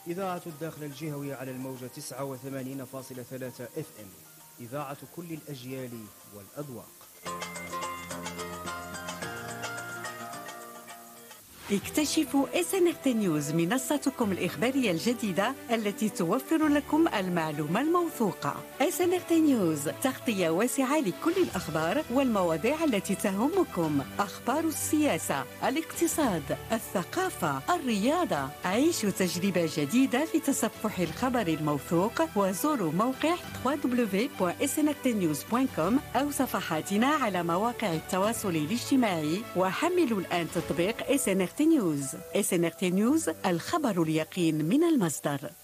إذاعة الداخل الجهوي على الموجة 89.3 FM. إذاعة كل الأجيال والأذواق. اكتشفوا SNRT News، منصتكم الإخبارية الجديدة التي توفر لكم المعلومة الموثوقة. SNRT News، تغطية واسعة لكل الأخبار والمواضيع التي تهمكم، أخبار السياسة، الاقتصاد، الثقافة، الرياضة. عيشوا تجربة جديدة في تصفح الخبر الموثوق، وزوروا موقع www.snrtnews.com أو صفحاتنا على مواقع التواصل الاجتماعي، وحملوا الآن تطبيق SNRT News. SNRT News، الخبر اليقين من المصدر.